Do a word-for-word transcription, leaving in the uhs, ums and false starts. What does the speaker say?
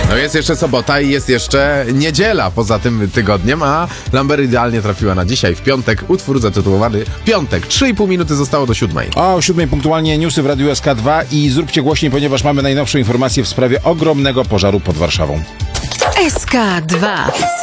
No jest jeszcze sobota i jest jeszcze niedziela poza tym tygodniem, a Lambert idealnie trafiła na dzisiaj, w piątek, utwór zatytułowany Piątek. trzy i pół minuty zostało do siódmej. A o siódmej punktualnie newsy w Radiu S K dwa i zróbcie głośniej, ponieważ mamy najnowsze informacje w sprawie ogromnego pożaru pod Warszawą. S K dwa.